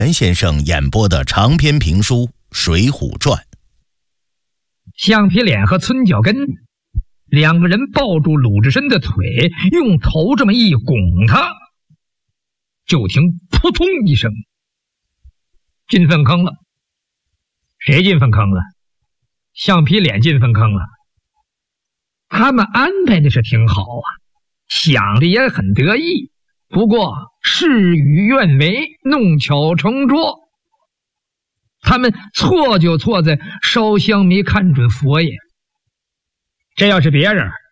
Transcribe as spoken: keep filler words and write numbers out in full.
袁先生演播的长篇评书《水浒传》。 橡皮脸和村脚跟两个人抱住鲁智深的腿，用头这么一拱他，就听扑通一声，进粪坑了。谁进粪坑了？橡皮脸进粪坑了。他们安排的是挺好啊，想的也很得意，不过事与愿违，弄巧成拙。他们错就错在烧香没看准佛爷。这要是别人，